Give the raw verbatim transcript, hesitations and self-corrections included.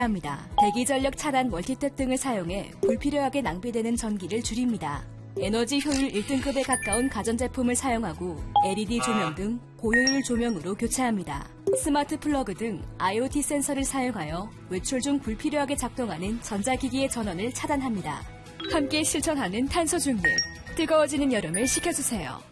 합니다. 대기전력 차단 멀티탭 등을 사용해 불필요하게 낭비되는 전기를 줄입니다. 에너지 효율 일 등급에 가까운 가전제품을 사용하고 엘이디 조명 등 고효율 조명으로 교체합니다. 스마트 플러그 등 아이오티 센서를 사용하여 외출 중 불필요하게 작동하는 전자기기의 전원을 차단합니다. 함께 실천하는 탄소 중립, 뜨거워지는 여름을 식혀주세요.